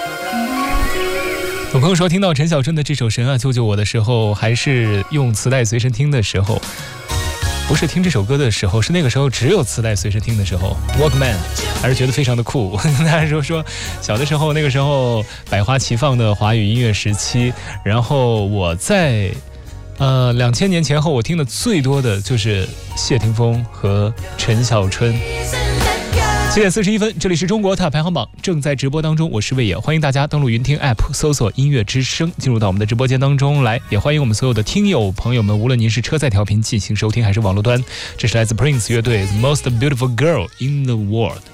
有朋友说听到陈小春的这首《神啊救救我》的时候，还是用磁带随身听的时候，不是听这首歌的时候，是那个时候只有磁带随身听的时候 Walkman， 还是觉得非常的酷。大家说小的时候，那个时候百花齐放的华语音乐时期，然后我在2000年前后，我听的最多的就是谢霆锋和陈小春。7点41分，这里是中国塔排行榜正在直播当中，我是魏野，欢迎大家登录云听 App 搜索音乐之声，进入到我们的直播间当中来，也欢迎我们所有的听友朋友们，无论您是车载调频进行收听还是网络端，这是来自 Prince 乐队 The Most Beautiful Girl in the World。